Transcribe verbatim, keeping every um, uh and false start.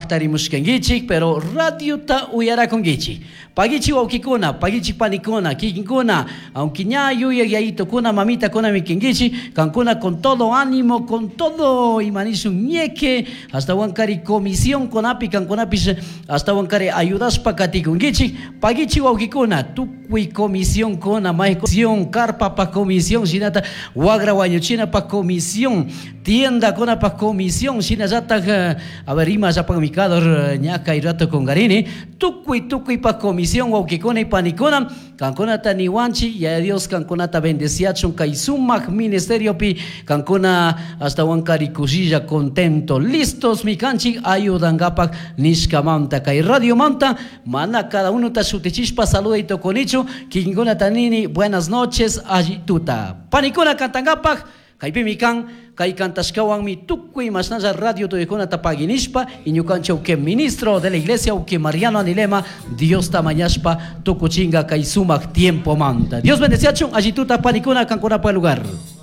paktarimushkangichik, pero radio ta uyarakungichik. Pagichi waukikuna, pagichi panikuna, kikinkuna, aunque ña yuya yayito kuna, mamita kuna mikingichi, kankuna con todo ánimo, con todo imanisun ñeque, hasta wankari comisión konapi, kankunapis, hasta wankari ayudas pakatikungichi, pagichi waukikuna, tukui comisión kona, mai comisión, carpa pa comisión, sinata, wagra wañuchina pa comisión, tienda kona pa comisión, sinazata, a ver, ima zapamicador, ñaca y rato con garini, tukui tukui pa comisión, waukikuna y panikuna, kankuna ta niwanchi, ya Dios kankuna ta bendeciachon, kaisumak ministerio pi, kankuna hasta wankari kusilla contento, listos mi canchi, ayudan gapak, nishka manta, kai radio manta, mana cada uno ta sutechispa, saluda y toconicho, kinkuna tanini, buenas noches, agituta, panikuna kantangapak, kaipi mikan, kai kantashkawan mi tukui masnaza radio to ikona tapaginishpa iñukancha uke ministro de la iglesia uke Mariano Anilema Dios tamayashpa tukuchinga kai sumak tiempo manta. Dios bendeciachun agituta panikuna kankuna pa lugar.